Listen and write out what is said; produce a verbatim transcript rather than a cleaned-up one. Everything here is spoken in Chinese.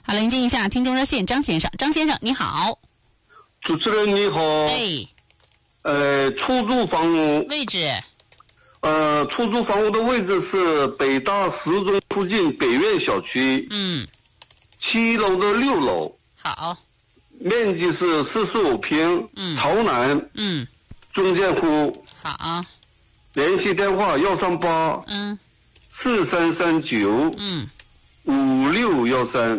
好，连接一下听众热线，张先生，张先生你好。 主持人你好。 哎。 呃，出租房屋位置。 呃，出租房屋的位置是北大十中附近北苑小区。 嗯。 七楼的六楼。 好。 面积是四十五平。 嗯。 朝南。 嗯。 中间户。 好。 联系电话幺三八。 嗯。 四三三九。 嗯。 五六幺三。